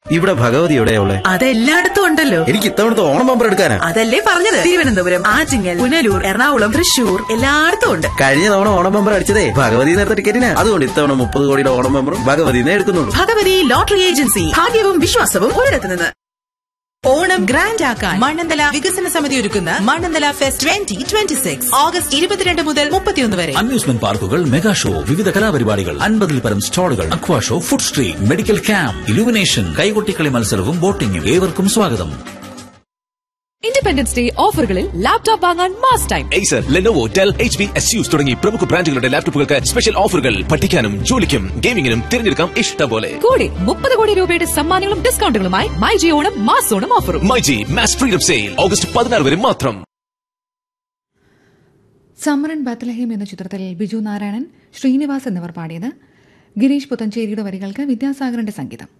ഇവിടെ ഭഗവതി എവിടെയുള്ള? അതെല്ലായിടത്തും ഉണ്ടല്ലോ. എനിക്ക് ഇത്തവണത്തെ ഓണം ബമ്പർ എടുക്കാനാ. അതല്ലേ പറഞ്ഞത്, തിരുവനന്തപുരം, ആറ്റിങ്ങൽ, പുനലൂർ, എറണാകുളം, തൃശൂർ എല്ലായിടത്തും ഉണ്ട്. കഴിഞ്ഞ തവണ ഓണം ബമ്പർ അടിച്ചതേ ഭഗവതി നേരത്തെ ടിക്കറ്റിനാ. അതുകൊണ്ട് ഇത്തവണ 30 കോടിയുടെ ഓണം ബമ്പറും ഭഗവതിനെ എടുക്കുന്നുള്ളൂ. ഭഗവതി ലോട്ടറി ഏജൻസി, ഭാഗ്യവും വിശ്വാസവും ഒരിടത്ത് നിന്ന്. ഓണം ഗ്രാൻഡ് ആക്കാൻ മണ്ണന്തല വികസന സമിതി ഒരുക്കുന്ന മണ്ണന്തല ഫെസ്റ്റ് 2026 ഓഗസ്റ്റ് 22 മുതൽ 31 വരെ. അമ്യൂസ്മെന്റ് പാർക്കുകൾ, മെഗാ ഷോ, വിവിധ കലാപരിപാടികൾ, 50-ൽ പരം സ്റ്റാളുകൾ, അക്വാ show, food street, medical camp, illumination, കൈകൊട്ടിക്കളി മത്സരവും ബോട്ടിംഗും. ഏവർക്കും സ്വാഗതം. ഇൻഡിപെൻഡൻസ് ഡേ ഓഫറുകളിൽ ലാപ്ടോപ്പ് വാങ്ങാൻ mass time. Acer, Lenovo, Dell, HP, Asus തുടങ്ങി പ്രമുഖ ബ്രാൻഡുകളുടെ ലാപ്ടോപ്പുകൾക്ക് സ്പെഷ്യൽ ഓഫറുകൾ. പഠിക്കാനും ജോലിക്കും ഗെയിമിംഗിനും തിരഞ്ഞെടുക്കാം ഇഷ്ടം പോലെ. കൂടെ 30 കോടി രൂപയുടെ സമ്മാനങ്ങളും ഡിസ്കൗണ്ടുകളുമായി മൈജി ഓണം മാസ് ഓണം ഓഫറും. MyG mass freedom sale August 16 വരെ മാത്രം. സമ്മർ ഇൻ ബത്ലഹേം എന്ന ചിത്രത്തിൽ ബിജു നാരായണൻ, ശ്രീനിവാസ് എന്നിവർ പാടിയത്. ഗിരീഷ് പുത്തഞ്ചേരിയുടെ വരികൾക്ക് വിദ്യാസാഗറിന്റെ സംഗീതം.